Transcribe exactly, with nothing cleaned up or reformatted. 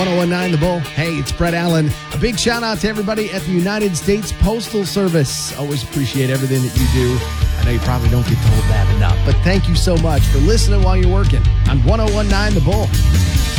one oh one nine The Bull. Hey, it's Brett Allen. A big shout out to everybody at the United States Postal Service. Always appreciate everything that you do. I know you probably don't get told that enough, but thank you so much for listening while you're working on one oh one nine The Bull.